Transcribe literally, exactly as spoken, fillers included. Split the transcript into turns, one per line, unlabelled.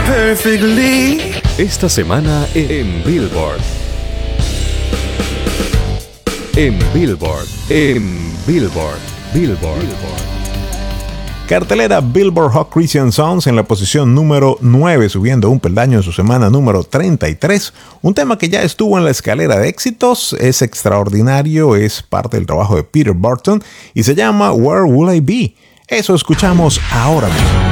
perfectly. Esta semana en Billboard. En Billboard. En Billboard. Billboard. Billboard.
Cartelera Billboard Hot Christian Songs en la posición número nueve, subiendo un peldaño en su semana número treinta y tres. Un tema que ya estuvo en la escalera de éxitos, es extraordinario, es parte del trabajo de Peter Burton y se llama Where Will I Be. Eso escuchamos ahora mismo.